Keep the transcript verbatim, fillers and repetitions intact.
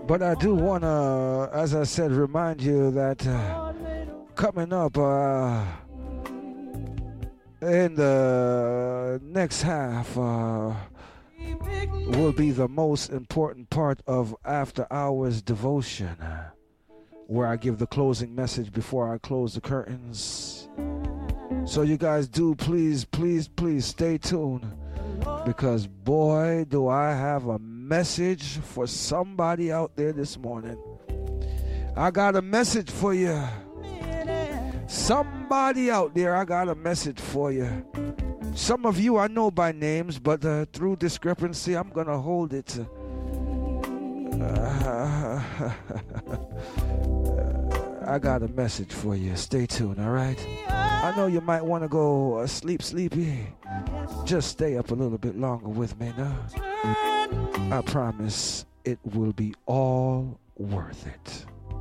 But I do want to, as I said, remind you that uh, coming up uh, in the next half uh, will be the most important part of After Hours Devotion, uh, where I give the closing message before I close the curtains. So you guys do please, please, please stay tuned, because boy, do I have a message for somebody out there this morning. I got a message for you. Somebody out there, I got a message for you. Some of you I know by names, but uh, through discrepancy, I'm going to hold it. Uh, I got a message for you. Stay tuned, all right? I know you might want to go uh, sleep sleepy. Just stay up a little bit longer with me now. I promise it will be all worth it.